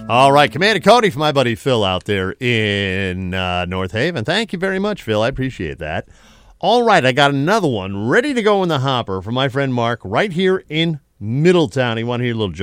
All right, Commander Cody for my buddy Phil out there in North Haven. Thank you very much, Phil. I appreciate that. All right, I got another one ready to go in the hopper for my friend Mark right here in Middletown. He wanted to hear a little joke.